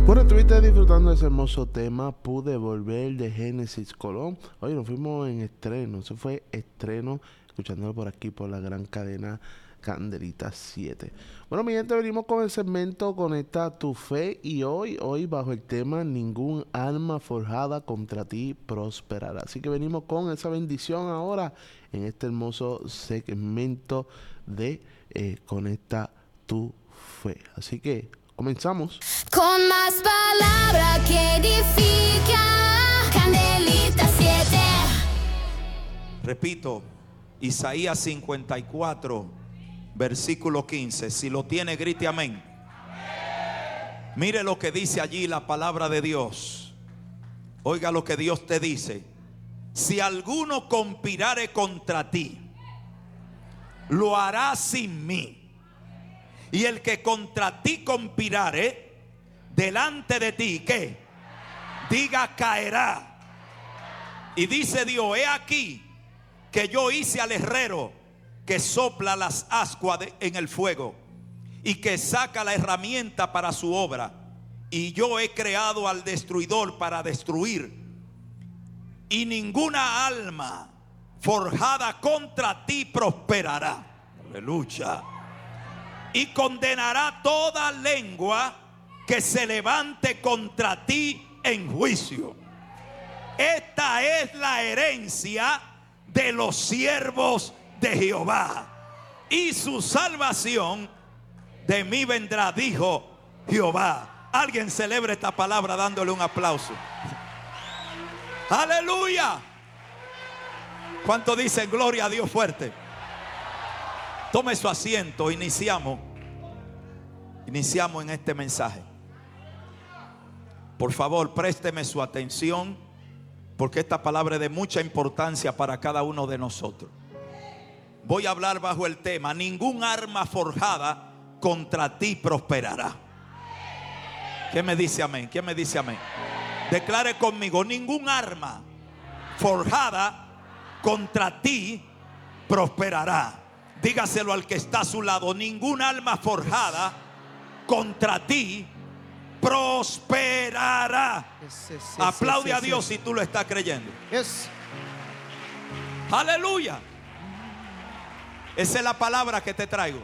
Bueno, estuviste disfrutando de ese hermoso tema, Pude Volver, de Génesis Colón. Oye, nos fuimos en estreno, eso fue estreno, escuchándolo por aquí, por la gran cadena Candelita 7. Bueno, mi gente, venimos con el segmento Conecta tu Fe y hoy bajo el tema Ningún arma forjada contra ti prosperará. Así que venimos con esa bendición ahora en este hermoso segmento de Conecta tu Fe. Así que comenzamos. Con más palabra que edifica, Candelita 7. Repito, Isaías 54, versículo 15. Si lo tiene, grite amén. Mire lo que dice allí la palabra de Dios. Oiga lo que Dios te dice. Si alguno conspirare contra ti, lo hará sin mí. Y el que contra ti conspirare delante de ti, ¿qué? Diga, caerá. Y dice Dios, he aquí que yo hice al herrero que sopla las ascuas en el fuego y que saca la herramienta para su obra. Y yo he creado al destruidor para destruir. Y ninguna alma forjada contra ti prosperará. Aleluya. Y condenará toda lengua que se levante contra ti en juicio. Esta es la herencia de los siervos de Jehová, y su salvación de mí vendrá, dijo Jehová. Alguien celebre esta palabra dándole un aplauso. Aleluya. ¿Cuánto dicen gloria a Dios fuerte? Tome su asiento. Iniciamos en este mensaje. Por favor, présteme su atención, porque esta palabra es de mucha importancia para cada uno de nosotros. Voy a hablar bajo el tema: ningún arma forjada contra ti prosperará. ¿Quién me dice amén? ¿Quién me dice amén? Declare conmigo: ningún arma forjada contra ti prosperará. Dígaselo al que está a su lado: ningún arma forjada contra ti prosperará. Aplaude a Dios si tú lo estás creyendo. Aleluya. Esa es la palabra que te traigo.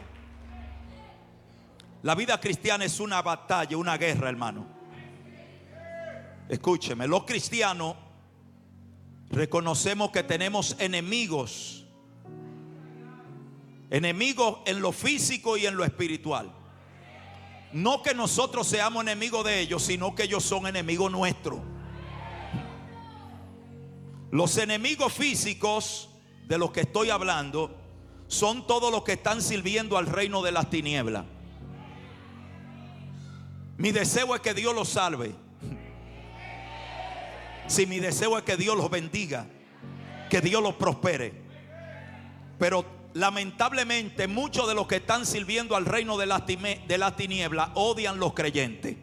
La vida cristiana es una batalla, una guerra, hermano. Escúcheme, los cristianos reconocemos que tenemos enemigos. Enemigos en lo físico y en lo espiritual. No que nosotros seamos enemigos de ellos, sino que ellos son enemigos nuestros. Los enemigos físicos de los que estoy hablando son todos los que están sirviendo al reino de las tinieblas. Mi deseo es que Dios los salve. Si mi deseo es que Dios los bendiga, que Dios los prospere. Pero lamentablemente muchos de los que están sirviendo al reino de las tinieblas odian los creyentes.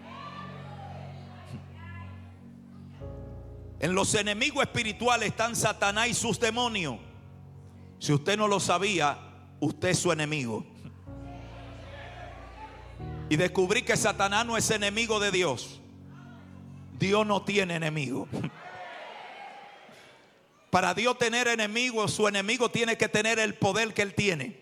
En los enemigos espirituales están Satanás y sus demonios. Si usted no lo sabía, usted es su enemigo. Y descubrí que Satanás no es enemigo de Dios. Dios no tiene enemigo. Para Dios tener enemigos, su enemigo tiene que tener el poder que él tiene.